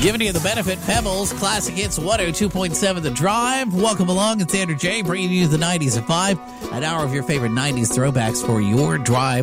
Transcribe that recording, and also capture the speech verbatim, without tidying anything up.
Giving you the benefit, Pebbles, Classic Hits one oh two point seven The Drive. Welcome along. It's Andrew J. bringing you the nineties at five. An hour of your favorite nineties throwbacks for your drive.